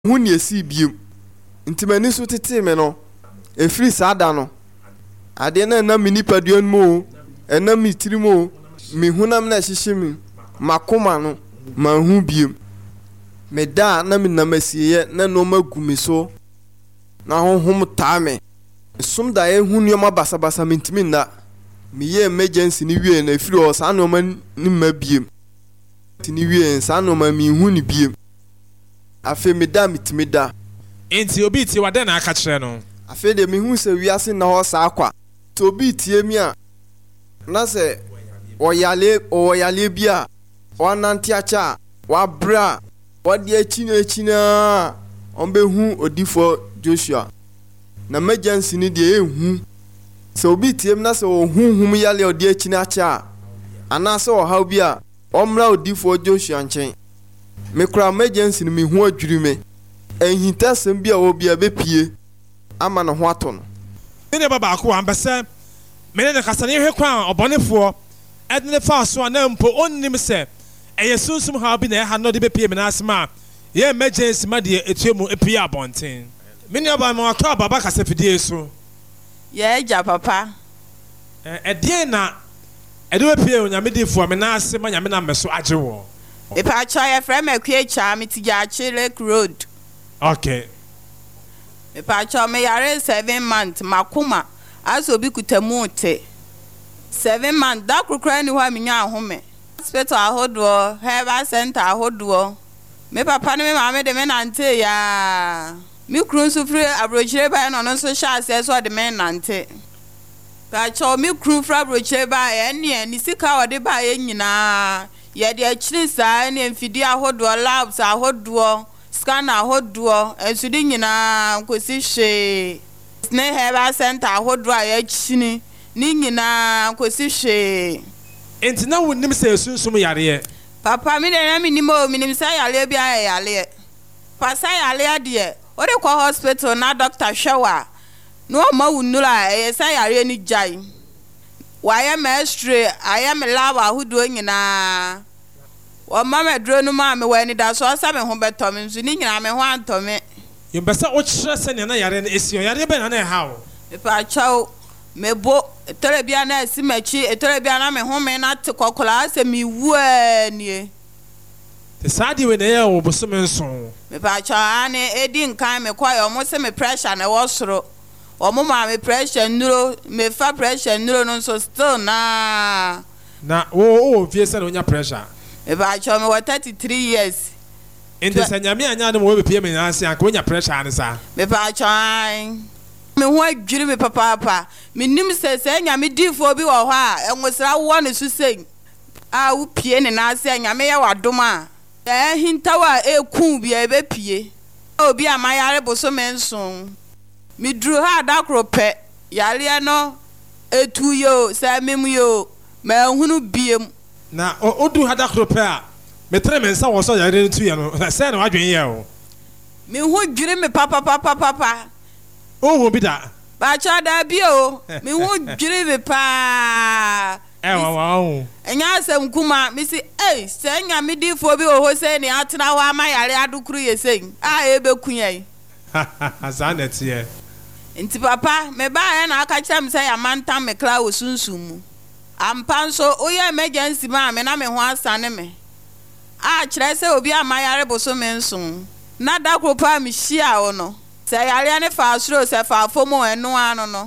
Hun yesi biem nti mani so tete me no efiri sada no ade na mini paduan mu ena mitiri mu mi hunam na hyehye mi makoma no ma hu biem me da na mi na masiye na no magumi so na honhom taa me som da hu nioma basabasa mentimi nda mi ye emergency ni wie na efiri o sa no ma ni ma biem ti ni wie sa no ma mi hu ni biem afi me da mitimi da enti obi tie wade na aka kire no afi de mi hu se wiase na ho sa akwa to obi tie mi a na se oyale bia wananti acha wa bra wadi echina ombe hu odifo Joshua na emergency ni de ehu se obi tie mi na se ohunhum yale odi echina acha ana se ohaw bia omra odifo Joshua nchen me kura emergency ni me hu adwiri me enhinta sem bia obi abepie ama na ho ato no ene baba ko ambese me ne kasane hwe kwa obonefo edne fa so na mpo onnim se eye sunsum ha bi na ha no de bepie me na asema ye emergency ma de etuemu epie abonten me ne baba ma akwa baba kasafidie so ye ja papa edien na edo bepie onyamedifo me na asema nyame na meso agewo Ipa choye frame ekwecha mitigachi Lake Road. Okay. Ipa cho me yare 7 months makuma aso bi kutamu te. 7 months da krukra ni hwa minya ahome. Hospital ahodo, health center ahodo. Me papa ne me mama de me nante ya. Mi krun su free abrochire ba no so sha ase so de me nante. Pa cho mi krun fra abrochire ba ni sika ode ba ye nyina. Ye de achiri saa ne mfidi ahodo labs ahodo scanner ahodo ensudi nyina nkosi hwe ne health center ahodo a ye chini ni nyina nkosi hwe enti na wonnim se sunsum yare papa mi de na minim sa yare bia yare pasa yare de o de kwa hospital na doctor hwewa no ma wunura e sa yare ni jai waye mestre aye me lawa hudo nyina o mama dro no ma me wani da so asa me ho beto me nsu ni nyina me ho anto me yembesa o kire se ne na yare na esio yare be na na ha o me pa chaw me bo terebia na asimachi terebia na me ho me na te kokola ase mi wu ani te sadi we na ye o bo so me nso me pa chaw ani edi nkan me kwa yo mo se me pressure na wo soro o mo ma me pressure nduro me fa pressure nduro no so still na o vie se no nya pressure me ba cho me 33 years in the sanyame anya no mo be pie me ase anka onya pressure an sa me ba cho me ho adwiri me papa me nim se nyame difo bi wo ho a enwosra wo ne susei a wo pie ne na ase nyame ye wadom a hintawa eku bi e be pie obi amayare bo so me nso mi dru ha da krope yare no etu yo sa memu yo ma hunu biem na odu ha da krope a metre me nsa wo so yare tu ye no se na wadwen ye o mi hu dwiri me papa o bi da ba cha da bi o mi hu dwiri me pa wow enya asem kuma mi si se nya mi difo bi o ho se ni atena ho amayare adukuru ye sen a ebeku ye azanet ye nti papa me ba ya na aka kira me say amantam me kra wo sunsum ampa so oye emergency ma me na me ho asane me a kire se obi amayare boso me nso na da kropa me hia wo no se yare ne fa asuro se fa fomo eno ano no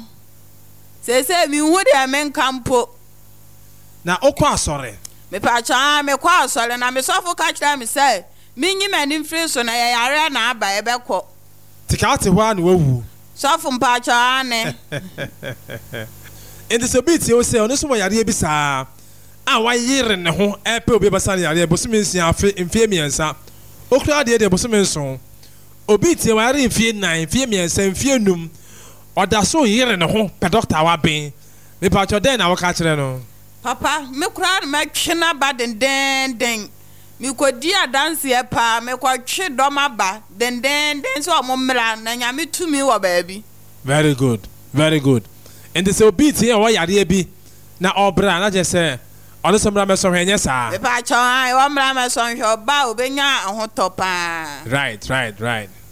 se mi hu de me nkampo na okwa asore me pa cha me kwa asore na me sofo ka kira me say me nyi mani mfiri so na yare na aba ebekọ tikate ho an wawu sofo mpa cha ne in the sobiti o se ono so yare bi saa a wayire ne ho epe obi basa yare bosome nsia afi mfie miensa okra de bosome nso obi tie ware mfie 9 mfie miensa mfie num oda so yire ne ho pe doctor wa ben me pa cho den na wo ka kire no papa me kura me twena ba den mi ko dia dance e pa me ko twe do ma ba den so mo mra na nyame tumi wo baabi very good and the beat here wa yare bi na obra na je say ono so mra me so hwenye sa me pa cho ai wo mra me so hwe ba obenya ahotopa right